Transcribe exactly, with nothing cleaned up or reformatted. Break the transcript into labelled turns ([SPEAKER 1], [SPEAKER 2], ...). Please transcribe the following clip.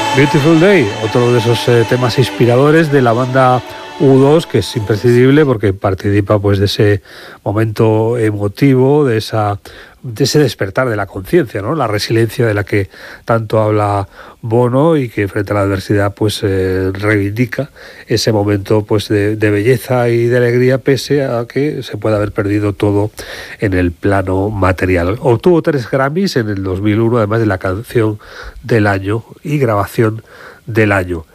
[SPEAKER 1] Beautiful Day, otro de esos eh, temas inspiradores de la banda U dos, que es imprescindible porque participa pues de ese momento emotivo, de esa de ese despertar de la conciencia, ¿no? La resiliencia de la que tanto habla Bono y que frente a la adversidad pues eh, reivindica ese momento pues de, de belleza y de alegría, pese a que se puede haber perdido todo en el plano material. Obtuvo tres Grammys en el dos mil uno, además de la canción del año y grabación del año.